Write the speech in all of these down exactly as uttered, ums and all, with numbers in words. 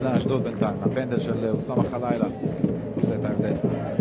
אשדוד בינתיים, הפנדל של אוסאמה חלילה עושה את ההבדל.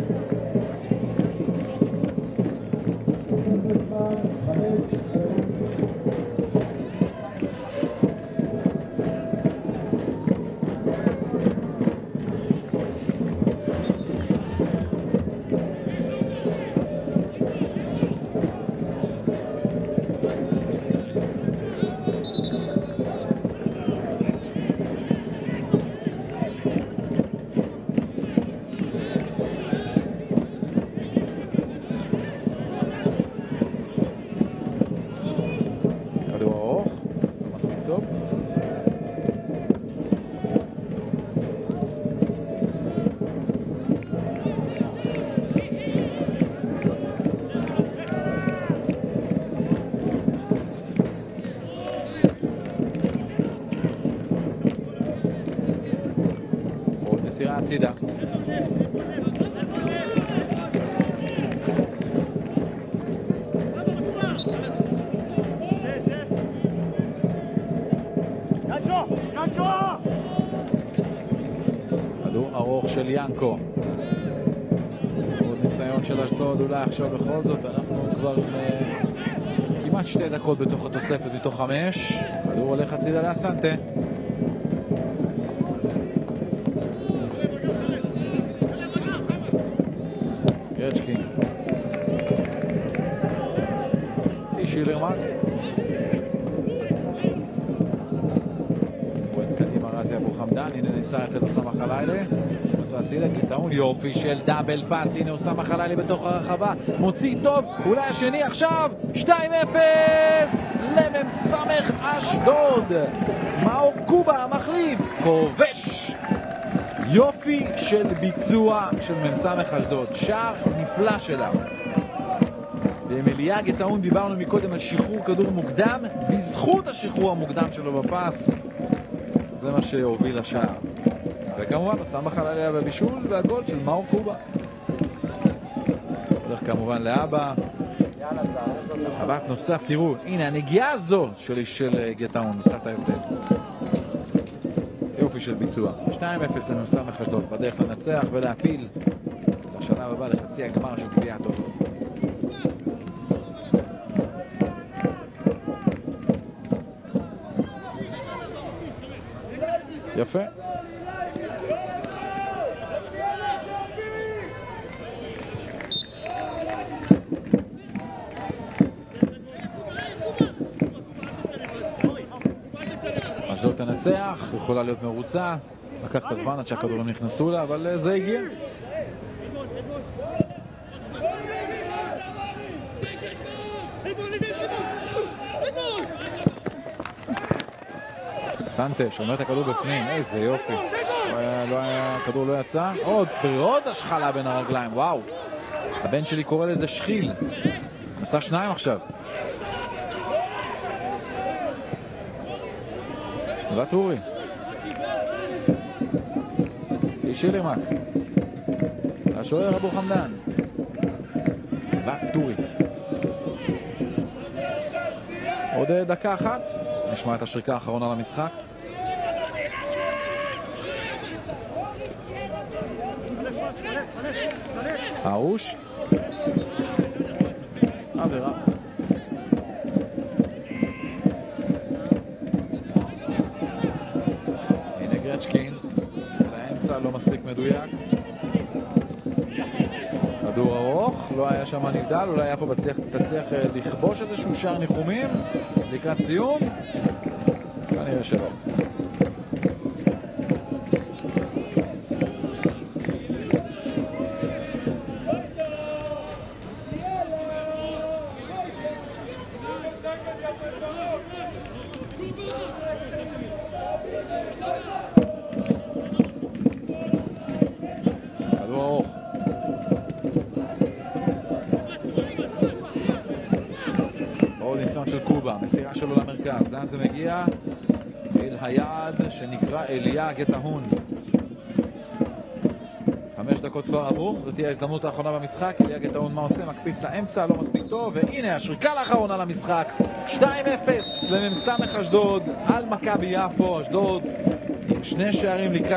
כדור ארוך, מספיק טוב. עוד מסירה הצידה. כדור ארוך של ינקו. עוד ניסיון של אשדוד, אולי עכשיו בכל זאת. אנחנו כבר עם uh, כמעט שתי דקות בתוך התוספת מתוך חמש. כדור הולך הצידה לאסנטה. גרצ'קין. שילרמק. רזי אבו חמדן, הנה נמצא אצל אוסאמה חלילה, אותו הצידה, גטאון, יופי של דאבל פאס, הנה אוסאמה חלילה בתוך הרחבה, מוציא טוב, אולי השני עכשיו, שתיים אפס למ"ס אשדוד. מאור קובה המחליף, כובש. יופי של ביצוע של מ"ס אשדוד, שער נפלא שלה. במיליה גטאון דיברנו מקודם על שחרור כדור מוקדם, בזכות השחרור המוקדם שלו בפס זה מה שהוביל לשער. וכמובן אוסאמה חלילה בבישול והגול של מאור קובה. הולך כמובן לאבא. מבט נוסף, תראו, הנה הנגיעה הזו של של גטאון עושה את ההבדל. יופי של ביצוע. שתיים אפס למ"ס אשדוד, בדרך לנצח ולהפיל בשלב הבא לחצי הגמר של גביע הטוטו. יפה. אשדוד תנצח, יכולה להיות מרוצה, לקח את הזמן עד שהכדורים נכנסו לה, אבל זה הגיע. סנטה שומר את הכדור בפנים, איזה יופי. לא היה, לא היה, הכדור לא יצא. עוד, עוד השחלה בין הרגליים, וואו. הבן שלי קורא לזה שחיל. עשה שניים עכשיו. נבט אורי. שילרמק. השוער אבו חמדן. נבט אורי. עוד דקה אחת. נשמע את השריקה האחרונה למשחק. ארוש. עבירה. הנה גרצ'קין. לאמצע לא מספיק מדויק. כדור ארוך. לא היה שם נבדל. אולי היה פה בצליח, תצליח לכבוש איזשהו שער ניחומים לקראת סיום. כנראה שלא. כדור ארוך. עוד ניסיון של קובה, מסירה שלו למרכז, לאן זה מגיע? אל היעד שנקרא אליה גטאון. חמש דקות כבר עברו, זאת תהיה ההזדמנות האחרונה במשחק. אליה גטאון מה עושה? מקפיץ לאמצע, לא מספיק טוב, והנה השריקה לאחרונה למשחק. שתיים אפס למ"ס אשדוד על מכבי יפו. אשדוד עם שני שערים לקראת